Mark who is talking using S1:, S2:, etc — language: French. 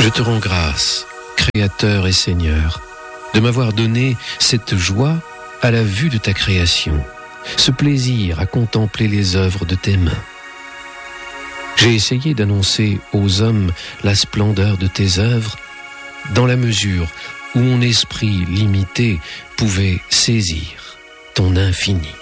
S1: Je te rends grâce, Créateur et Seigneur, de m'avoir donné cette joie à la vue de ta création, ce plaisir à contempler les œuvres de tes mains. J'ai essayé d'annoncer aux hommes la splendeur de tes œuvres dans la mesure où mon esprit limité pouvait saisir ton infini.